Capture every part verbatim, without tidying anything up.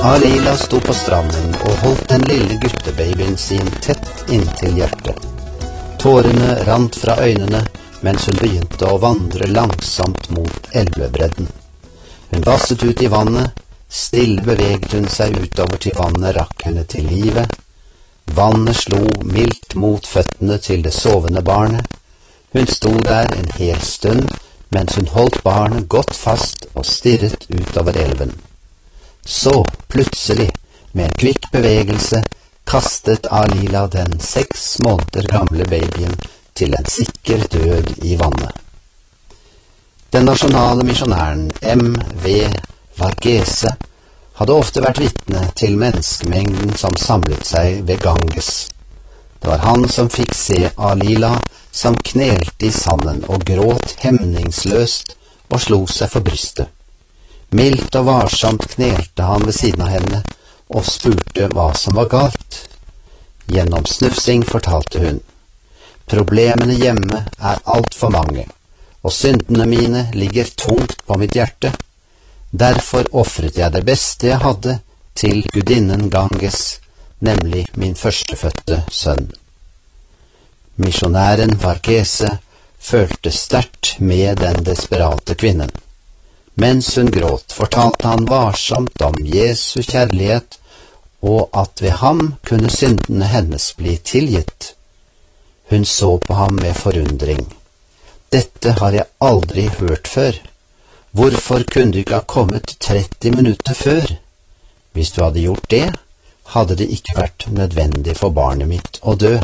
Alila sto på stranden og holdt den lille guttebabyen sin tett inntil hjertet. Tårene rant fra øynene mens hun begynte å vandre langsomt mot elvebredden. Hun vasset ut i vannet, stille beveget hun seg utover til vannet rakk henne til livet. Vannet slo mildt mot føttene til det sovende barnet. Hun sto der en hel stund, mens hun holdt barnet godt fast og stirret utover elven. Så, plutselig, med en kvikk bevegelse, kastet Alila den seks måneder gamle babyen til en sikker død i vannet. Den nasjonale misjonæren M V Varghese hadde ofte vært vitne til menneskemengden som samlet seg ved Ganges. Det var han som fikk se Alila, som knelte i sanden og gråt hemningsløst og slo seg for brystet. Mildt og varsomt knelte han ved siden av henne og spurte hva som var galt. Gjennom snufsing fortalte hun: «Problemene hjemme er alt for mange, og syndene mine ligger tungt på mitt hjerte. Derfor offret jeg det beste jeg hadde til gudinnen Ganges, nemlig min førstefødte sønn.» Misjonæren Varghese følte sterkt med den desperate kvinnen. Mens hun gråt, fortalte han varsomt om Jesu kjærlighet, og at ved ham kunne syndene hennes bli tilgitt. Hun så på ham med forundring. «Dette har jeg aldri hørt før. Hvorfor kunne du ikke ha kommet tretti minutter før? Hvis du hadde gjort det, hadde det ikke vært nødvendig for barnet mitt å dø.»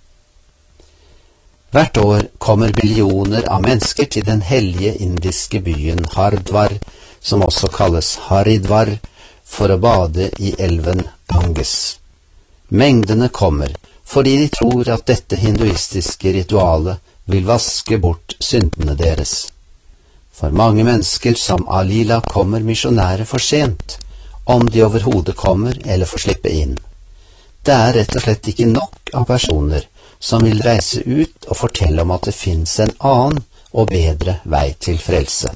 Hvert år kommer millioner av mennesker til den hellige indiske byen Hardwar, som også kalles Haridwar, for å bade i elven Ganges. Mengdene kommer fordi de tror at dette hinduistiske ritualet vil vaske bort syndene deres. For mange mennesker som Alila kommer misjonærer for sent, om de overhodet kommer eller får slippe inn. Det er rett og slett ikke nok av personer som vil reise ut og fortelle om at det finnes en annen og bedre vei til frelse.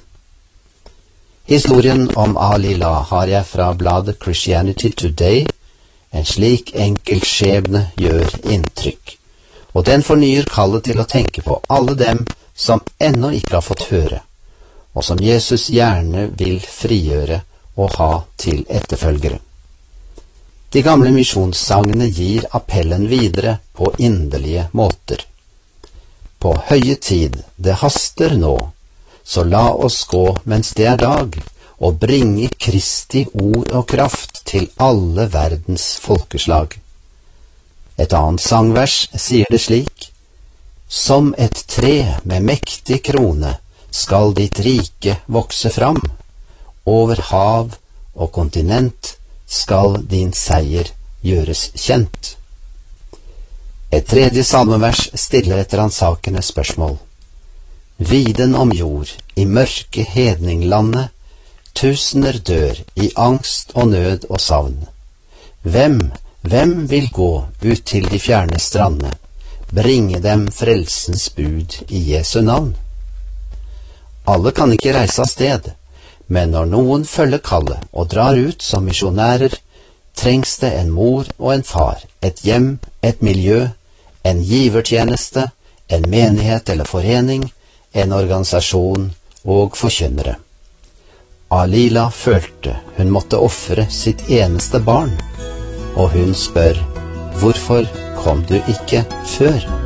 Historien om Alila har jeg fra bladet Christianity Today. En slik enkel skjebne gjør inntrykk, og den fornyer kallet til å tenke på alle dem som ennå ikke har fått høre, og som Jesus gjerne vil frigjøre og ha til etterfølgere. De gamle misjonssangene gir appellen videre på inderlige måter. På høye tid, det haster nå, så la oss gå mens det er dag, og bringe Kristi ord og kraft til alle verdens folkeslag. Et annet sangvers sier det slik: «Som et tre med mektig krone skal ditt rike vokse fram, over hav og kontinent skal din seier gjøres kjent.» Et tredje salmevers stiller et ransakende spørsmål. «Viden om jord, i mørke hedninglandet, tusener dør i angst og nød og savn. Hvem, hvem vil gå ut til de fjerne strandene, bringe dem frelsens bud i Jesu navn?» Alle kan ikke reise av sted, men når noen følger kallet og drar ut som misjonærer, trengs det en mor og en far, et hjem, et miljø, en givertjeneste, en menighet eller forening, en organisasjon og forkynnere. Alila følte hun måtte offre sitt eneste barn, og hun spør: «Hvorfor kom du ikke før?»